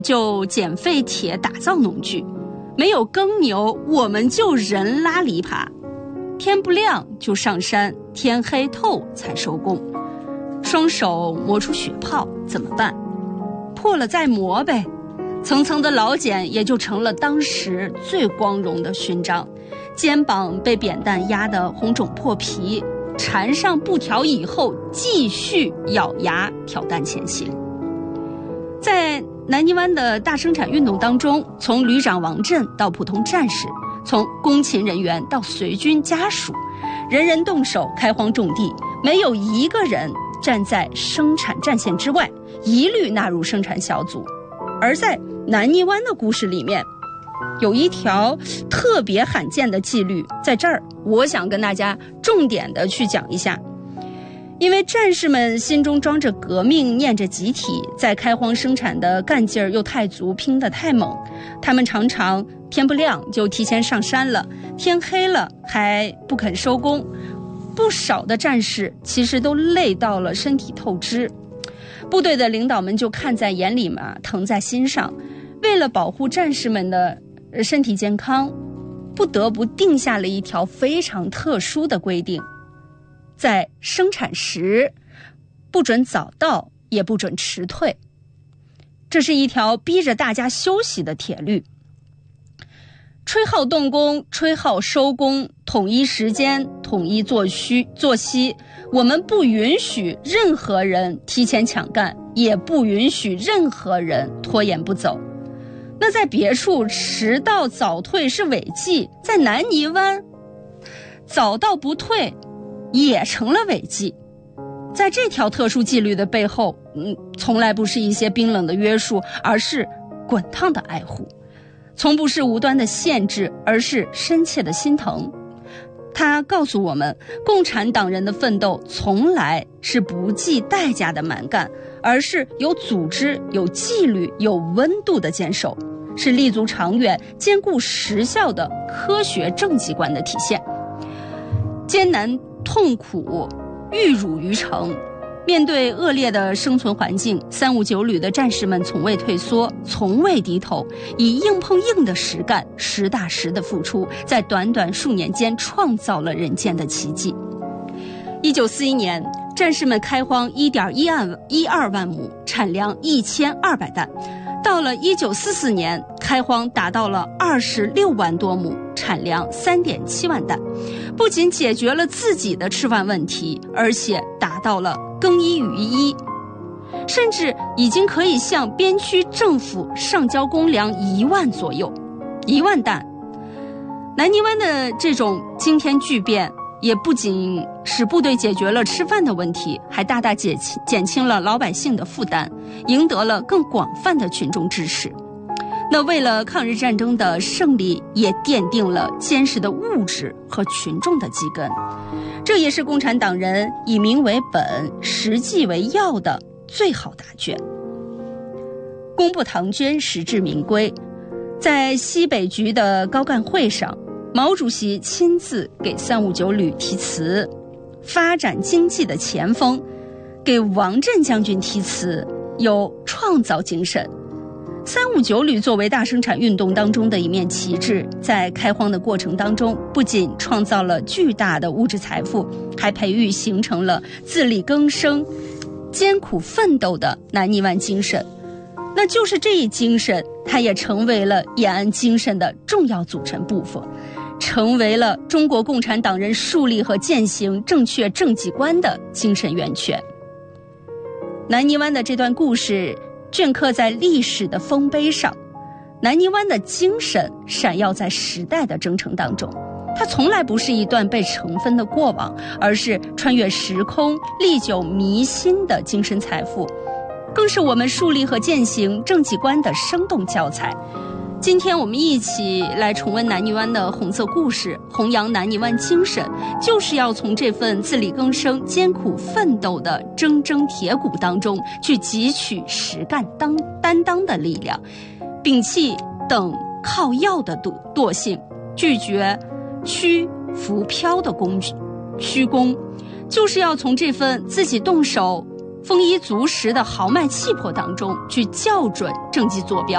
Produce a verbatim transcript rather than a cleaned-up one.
就捡废铁打造农具，没有耕牛，我们就人拉犁耙。天不亮就上山，天黑透才收工。双手磨出血泡怎么办？破了再磨呗。层层的老茧也就成了当时最光荣的勋章。肩膀被扁担压得红肿破皮，缠上布条以后，继续咬牙挑担前行。在南泥湾的大生产运动当中，从旅长王震到普通战士，从工勤人员到随军家属，人人动手开荒种地，没有一个人站在生产战线之外，一律纳入生产小组。而在南泥湾的故事里面，有一条特别罕见的纪律，在这儿我想跟大家重点的去讲一下。因为战士们心中装着革命，念着集体，在开荒生产的干劲儿又太足，拼得太猛，他们常常天不亮就提前上山了，天黑了还不肯收工。不少的战士其实都累到了身体透支，部队的领导们就看在眼里嘛，疼在心上，为了保护战士们的身体健康，不得不定下了一条非常特殊的规定，在生产时不准早到，也不准迟退。这是一条逼着大家休息的铁律。吹号动工，吹号收工，统一时间，统一作息作息。我们不允许任何人提前抢干，也不允许任何人拖延不走。那在别处迟到早退是违纪，在南泥湾早到不退也成了违纪。在这条特殊纪律的背后，嗯，从来不是一些冰冷的约束，而是滚烫的爱护。从不是无端的限制，而是深切的心疼。他告诉我们，共产党人的奋斗从来是不计代价的蛮干，而是有组织、有纪律、有温度的坚守，是立足长远、兼顾实效的科学政绩观的体现。艰难痛苦，玉汝于成。面对恶劣的生存环境，三五九旅的战士们从未退缩，从未低头，以硬碰硬的实干、实打实的付出，在短短数年间创造了人间的奇迹。一九四一年，战士们开荒一点一二万亩，产量一千二百担。到了一九四四年，开荒达到了二十六万多亩，产量三点七万担。不仅解决了自己的吃饭问题，而且达到了更衣于一，甚至已经可以向边区政府上交公粮一万左右，一万担。南泥湾的这种惊天巨变，也不仅使部队解决了吃饭的问题，还大大减轻减轻了老百姓的负担，赢得了更广泛的群众支持。那为了抗日战争的胜利，也奠定了坚实的物质和群众的基根。这也是共产党人以民为本、实际为要的最好答卷。公布唐捐，实至名归。在西北局的高干会上，毛主席亲自给三五九旅题词，发展经济的前锋；给王震将军题词，有创造精神。三五九旅作为大生产运动当中的一面旗帜，在开荒的过程当中，不仅创造了巨大的物质财富，还培育形成了自力更生、艰苦奋斗的南泥湾精神。那就是这一精神，它也成为了延安精神的重要组成部分，成为了中国共产党人树立和践行正确政绩观的精神源泉。南泥湾的这段故事镌刻在历史的丰碑上，南泥湾的精神闪耀在时代的征程当中。它从来不是一段被尘封的过往，而是穿越时空、历久弥新的精神财富，更是我们树立和践行政绩观的生动教材。今天我们一起来重温南泥湾的红色故事，弘扬南泥湾精神，就是要从这份自力更生、艰苦奋斗的铮铮铁骨当中去汲取实干当担当的力量，摒弃等靠要的惰性，拒绝虚浮飘的工具虚功，就是要从这份自己动手丰衣足食的豪迈气魄当中去校准政绩坐标，